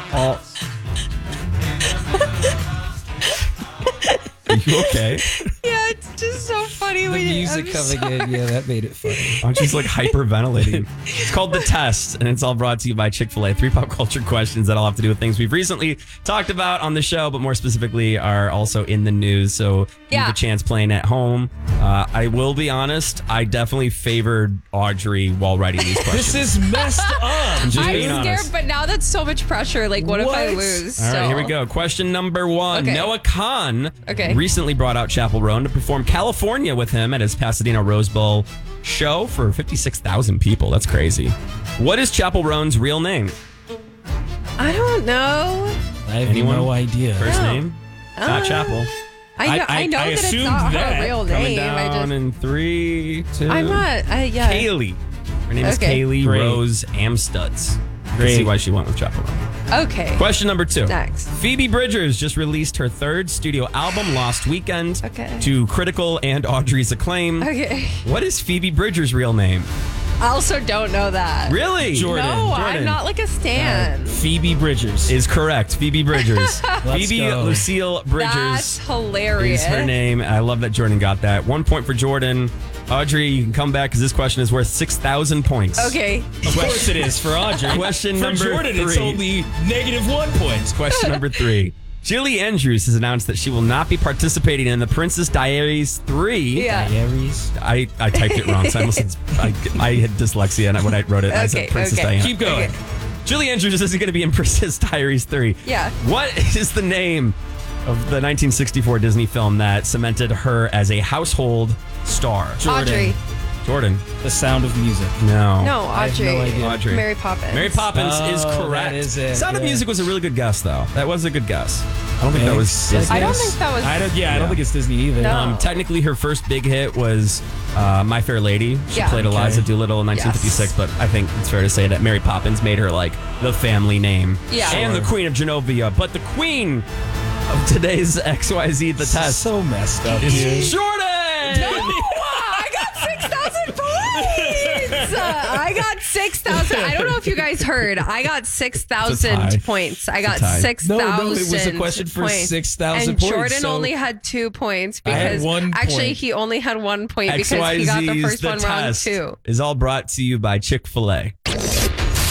Are you okay? Yeah, it's just so funny. The music coming in, yeah, that made it funny. I'm just like hyperventilating. It's called The Test, and it's all brought to you by Chick-fil-A. 3 pop culture questions that all have to do with things we've recently talked about on the show, but more specifically are also in the news. So you have a chance playing at home. I will be honest, I definitely favored Audrey while writing these questions. This is messed up. I'm being scared, honest. but now that's so much pressure. Like, what if I lose? All right, So- here we go. Question number 1. Okay. Noah Kahn Okay. recently brought out Chappell Roan to perform California with him at his Pasadena Rose Bowl show for 56,000 people. That's crazy. What is Chappell Roan's real name? I don't know. I have Anyone? no idea. First No. name? Not Chappell. I know that it's assumed not that. her real Coming name. I down just, in 3, 2. I'm not. Yeah. Kaylee. Her name is Okay. Kaylee Great. Rose Amstutz. You can Great. see why she went with Chappell Roan. Okay. Question number 2. Next. Phoebe Bridgers just released her 3rd studio album, Lost Weekend, Okay. to critical and Audrey's acclaim. Okay. What is Phoebe Bridgers' real name? I also don't know that. Really? Jordan. No, Jordan. I'm not like a stan. Phoebe Bridgers. Is correct. Phoebe Bridgers. Let's Phoebe go. Lucille Bridgers That's hilarious. is her name. I love that Jordan got that. 1 point for Jordan. Audrey, you can come back because this question is worth 6,000 points. Okay. Of course it is for Audrey. Question for number Jordan, 3. it's only -1 point. Question number 3. Julie Andrews has announced that she will not be participating in the Princess Diaries 3. Yeah. Diaries. I typed it wrong, so I had dyslexia and when I wrote it, I said Okay, Princess okay. Diana. Keep going. Okay. Julie Andrews isn't going to be in Princess Diaries 3. Yeah. What is the name of the 1964 Disney film that cemented her as a household star? Audrey. Jordan. The Sound of Music. No. No, I have Audrey. no idea. Audrey. Mary Poppins. Mary Poppins is Oh, correct. that is it, Sound of yeah. Music was a really good guess, though. That was a good guess. I don't think that was Disney. I don't think that was. I don't think it's Disney either. No. Technically, her first big hit was My Fair Lady. She Yeah. played Eliza Doolittle in 1956, but I think it's fair to say that Mary Poppins made her like the family name. Yeah. And the Queen of Genovia. But the queen of today's XYZ The Test So messed up, is dude. Jordan! No, I got 6,000 points. I got 6,000. I don't know if you guys heard. I got It's a 6,000 tie. points. I It's a got tie. 6,000. No, it was a question for points. 6,000 and points. Jordan so only had 2 points I had because 1 actually point. he only had 1 point because he got the XYZ's first The one wrong Test too. is all brought to you by Chick-fil-A.